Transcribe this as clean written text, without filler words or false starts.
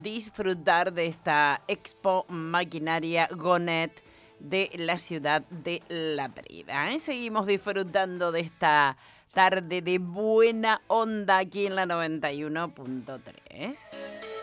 disfrutar de esta Expo Maquinaria Gonet de la ciudad de La Prida. Seguimos disfrutando de esta tarde de buena onda aquí en la 91.3.